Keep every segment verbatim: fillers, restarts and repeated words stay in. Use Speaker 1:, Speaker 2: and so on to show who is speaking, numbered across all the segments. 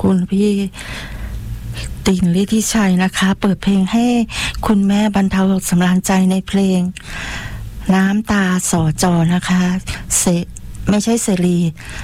Speaker 1: คุณพี่ติ่งฤทธิชัยนะคะเปิดเพลงให้คุณแม่บรรเทาสำราญใจในเพลงน้ำตาสอจอนะคะเสไม่ใช่เสรี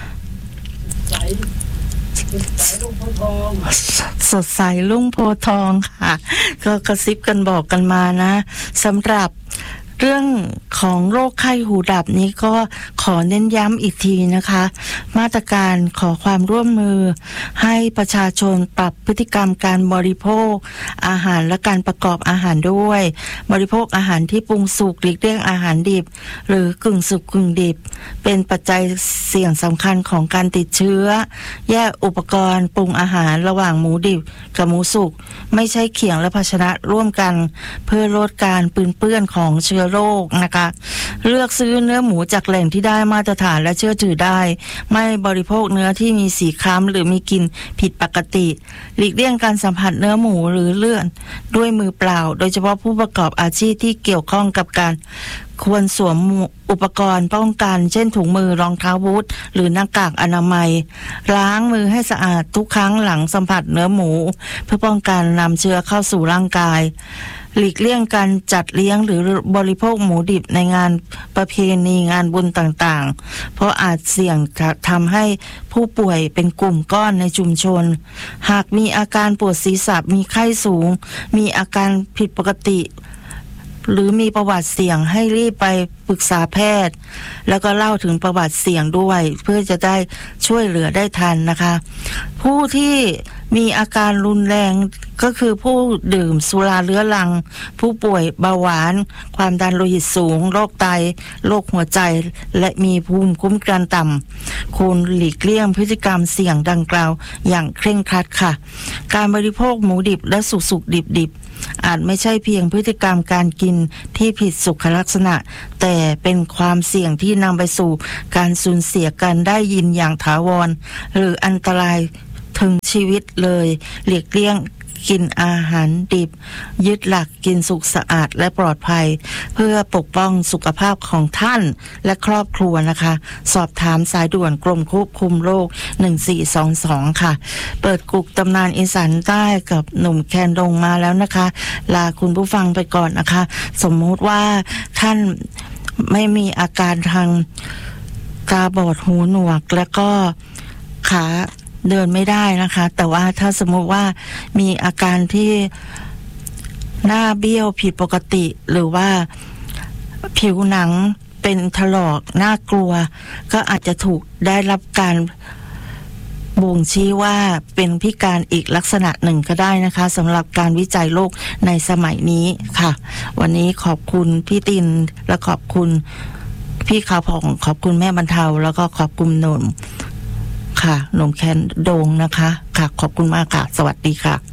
Speaker 1: สดใสลุ่งโพทองค่ะก็กระซิบกันบอกกันมานะสำหรับเรื่องของโรคไข้หูดับนี้ก็ขอเน้นย้ำอีกทีนะคะมาตรการขอความร่วมมือให้ประชาชนปรับพฤติกรรมการบริโภคอาหารและการประกอบอาหารด้วยบริโภคอาหารที่ปรุงสุกหลีกเลี่ยงอาหารดิบหรือกึ่งสุกกึ่งดิบเป็นปัจจัยเสี่ยงสำคัญของการติดเชื้อแยกอุปกรณ์ปรุงอาหารระหว่างหมูดิบกับหมูสุกไม่ใช่เขียงและภาชนะร่วมกันเพื่อลดการปนเปื้อนของเชื้อโรคนะคะเลือกซื้อเนื้อหมูจากแหล่งที่ได้มาตรฐานและเชื่อถือได้ไม่บริโภคเนื้อที่มีสีคล้ำหรือมีกลิ่นผิดปกติหลีกเลี่ยงการสัมผัสเนื้อหมูหรือเลือดด้วยมือเปล่าโดยเฉพาะผู้ประกอบอาชีพที่เกี่ยวข้องกับการควรสวมอุปกรณ์ป้องกันเช่นถุงมือรองเท้าบูทหรือหน้ากากอนามัยล้างมือให้สะอาดทุกครั้งหลังสัมผัสเนื้อหมูเพื่อป้องกันนำเชื้อเข้าสู่ร่างกายหลีกเลี่ยงการจัดเลี้ยงหรือบริโภคหมูดิบในงานประเพณีงานบุญต่างๆเพราะอาจเสี่ยงทำให้ผู้ป่วยเป็นกลุ่มก้อนในชุมชนหากมีอาการปวดศีรษะมีไข้สูงมีอาการผิดปกติหรือมีประวัติเสี่ยงให้รีบไปปรึกษาแพทย์แล้วก็เล่าถึงประวัติเสี่ยงด้วยเพื่อจะได้ช่วยเหลือได้ทันนะคะผู้ที่มีอาการรุนแรงก็คือผู้ดื่มสุราเรื้อรังผู้ป่วยเบาหวานความดันโลหิตสูงโรคไตโรคหัวใจและมีภูมิคุ้มกันต่ำควรหลีกเลี่ยงพฤติกรรมเสี่ยงดังกล่าวอย่างเคร่งครัดค่ะการบริโภคหมูดิบและสุกๆดิบๆอาจไม่ใช่เพียงพฤติกรรมการกินที่ผิดสุขลักษณะแต่เป็นความเสี่ยงที่นำไปสู่การสูญเสียการได้ยินอย่างถาวรหรืออันตรายถึงชีวิตเลยหลีกเลี่ยงกินอาหารดิบยึดหลักกินสุขสะอาดและปลอดภัยเพื่อปกป้องสุขภาพของท่านและครอบครัวนะคะสอบถามสายด่วนกรมควบคุมโรคหนึ่งสี่สองสองค่ะเปิดกุกตำนานอีสานใต้กับหนุ่มแคนดงมาแล้วนะคะลาคุณผู้ฟังไปก่อนนะคะสมมุติว่าท่านไม่มีอาการทางตาบอดหูหนวกแล้วก็ขาเดินไม่ได้นะคะแต่ว่าถ้าสมมติว่ามีอาการที่หน้าเบี้ยวผิดปกติหรือว่าผิวหนังเป็นถลอกน่ากลัวก็อาจจะถูกได้รับการบ่งชี้ว่าเป็นพิการอีกลักษณะหนึ่งก็ได้นะคะสำหรับการวิจัยโรคในสมัยนี้ค่ะวันนี้ขอบคุณพี่ตินและขอบคุณพี่ขาวผ่องขอบคุณแม่บรรเทาแล้วก็ขอบคุณหนุ่มค่ะหนุ่มแคนโดงนะคะค่ะขอบคุณมากค่ะสวัสดีค่ะ